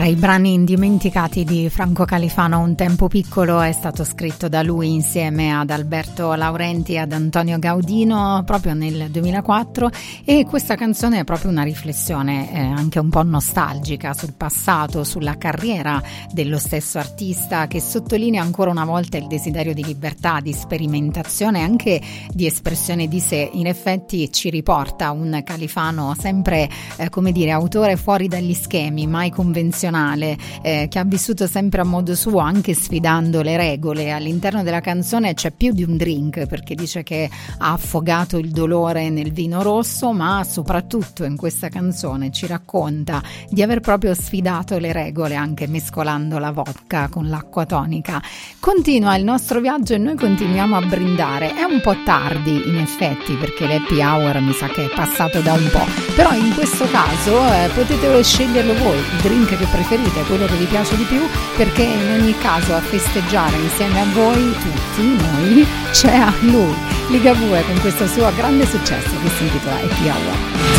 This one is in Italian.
Tra i brani indimenticati di Franco Califano, Un tempo piccolo è stato scritto da lui insieme ad Alberto Laurenti e ad Antonio Gaudino proprio nel 2004, e questa canzone è proprio una riflessione anche un po' nostalgica sul passato, sulla carriera dello stesso artista, che sottolinea ancora una volta il desiderio di libertà, di sperimentazione, anche di espressione di sé. In effetti ci riporta un Califano sempre autore fuori dagli schemi, mai convenzionale, che ha vissuto sempre a modo suo, anche sfidando le regole. All'interno della canzone c'è più di un drink, perché dice che ha affogato il dolore nel vino rosso, ma soprattutto in questa canzone ci racconta di aver proprio sfidato le regole, anche mescolando la vodka con l'acqua tonica. Continua il nostro viaggio e noi continuiamo a brindare. È un po' tardi in effetti, perché l'happy hour mi sa che è passato da un po', però in questo caso potete sceglierlo voi, il drink che preferite, quello che vi piace di più, perché in ogni caso a festeggiare insieme a voi, tutti noi, c'è a lui, Ligabue, con questo suo grande successo che si intitola Happy Hour.